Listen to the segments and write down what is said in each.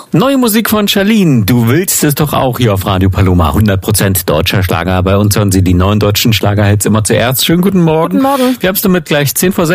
Neue Musik von Charlene. Du willst es doch auch hier auf Radio Paloma. 100% deutscher Schlager. Bei uns hören Sie die neuen deutschen Schlagerhits immer zuerst. Schönen guten Morgen. Guten Morgen. Wir haben es damit gleich 10:06.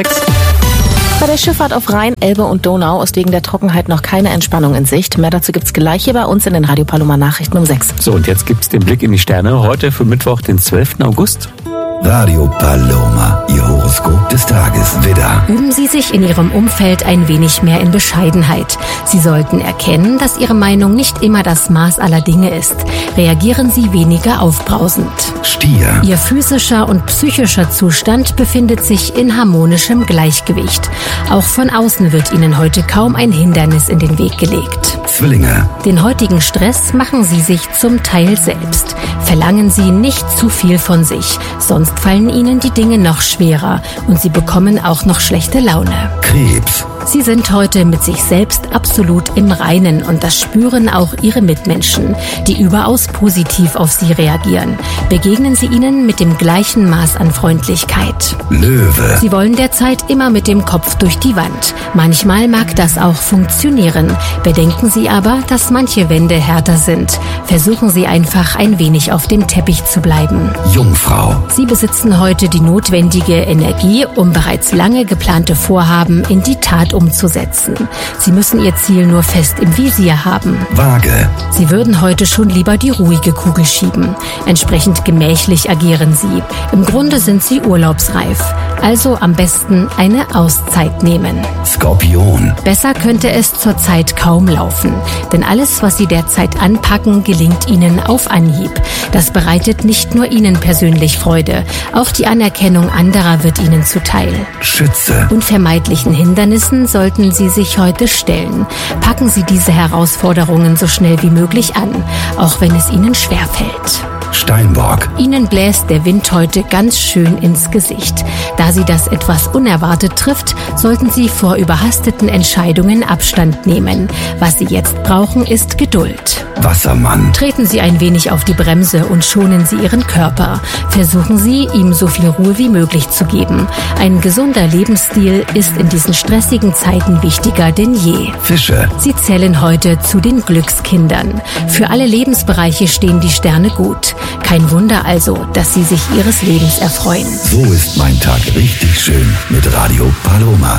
Bei der Schifffahrt auf Rhein, Elbe und Donau ist wegen der Trockenheit noch keine Entspannung in Sicht. Mehr dazu gibt's gleich hier bei uns in den Radio Paloma Nachrichten um 6. So, und jetzt gibt's den Blick in die Sterne. Heute für Mittwoch, den 12. August. Radio Paloma, Ihr Horoskop des Tages, Widder. Üben Sie sich in Ihrem Umfeld ein wenig mehr in Bescheidenheit. Sie sollten erkennen, dass Ihre Meinung nicht immer das Maß aller Dinge ist. Reagieren Sie weniger aufbrausend. Stier. Ihr physischer und psychischer Zustand befindet sich in harmonischem Gleichgewicht. Auch von außen wird Ihnen heute kaum ein Hindernis in den Weg gelegt. Zwillinge. Den heutigen Stress machen Sie sich zum Teil selbst. Verlangen Sie nicht zu viel von sich, sonst fallen Ihnen die Dinge noch schwerer und Sie bekommen auch noch schlechte Laune. Krebs. Sie sind heute mit sich selbst absolut im Reinen und das spüren auch Ihre Mitmenschen, die überaus positiv auf Sie reagieren. Begegnen Sie ihnen mit dem gleichen Maß an Freundlichkeit. Löwe. Sie wollen derzeit immer mit dem Kopf durch die Wand. Manchmal mag das auch funktionieren. Bedenken Sie aber, dass manche Wände härter sind. Versuchen Sie einfach ein wenig auf dem Teppich zu bleiben. Jungfrau. Sie besitzen heute die notwendige Energie, um bereits lange geplante Vorhaben in die Tat umzusetzen. Sie müssen Ihr Ziel nur fest im Visier haben. Waage. Sie würden heute schon lieber die ruhige Kugel schieben. Entsprechend gemächlich agieren Sie. Im Grunde sind Sie urlaubsreif. Also am besten eine Auszeit nehmen. Skorpion. Besser könnte es zurzeit kaum laufen. Denn alles, was Sie derzeit anpacken, gelingt Ihnen auf Anhieb. Das bereitet nicht nur Ihnen persönlich Freude. Auch die Anerkennung anderer wird Ihnen zuteil. Schütze. Unvermeidlichen Hindernissen sollten Sie sich heute stellen. Packen Sie diese Herausforderungen so schnell wie möglich an, auch wenn es Ihnen schwerfällt. Steinbock. Ihnen bläst der Wind heute ganz schön ins Gesicht. Da Sie das etwas unerwartet trifft, sollten Sie vor überhasteten Entscheidungen Abstand nehmen. Was Sie jetzt brauchen, ist Geduld. Wassermann. Treten Sie ein wenig auf die Bremse und schonen Sie Ihren Körper. Versuchen Sie, ihm so viel Ruhe wie möglich zu geben. Ein gesunder Lebensstil ist in diesen stressigen Zeiten wichtiger denn je. Fische. Sie zählen heute zu den Glückskindern. Für alle Lebensbereiche stehen die Sterne gut. Kein Wunder also, dass Sie sich Ihres Lebens erfreuen. So ist mein Tag richtig schön mit Radio Paloma.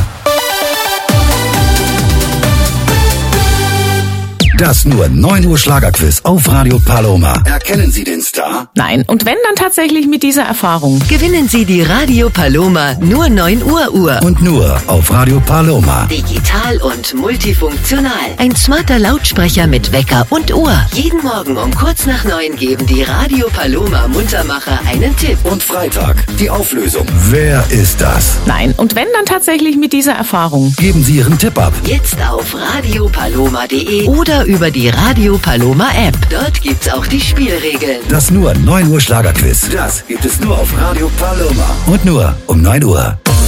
Das nur 9 Uhr Schlagerquiz auf Radio Paloma. Erkennen Sie den Star? Nein, und wenn, dann tatsächlich mit dieser Erfahrung. Gewinnen Sie die Radio Paloma nur 9 Uhr Uhr. Und nur auf Radio Paloma. Digital und multifunktional. Ein smarter Lautsprecher mit Wecker und Uhr. Jeden Morgen um kurz nach 9 geben die Radio Paloma Muntermacher einen Tipp. Und Freitag die Auflösung. Wer ist das? Nein, und wenn, dann tatsächlich mit dieser Erfahrung. Geben Sie Ihren Tipp ab. Jetzt auf radiopaloma.de oder über die Radio Paloma App. Dort gibt's auch die Spielregeln. Das nur 9 Uhr Schlagerquiz. Das gibt es nur auf Radio Paloma. Und nur um 9 Uhr.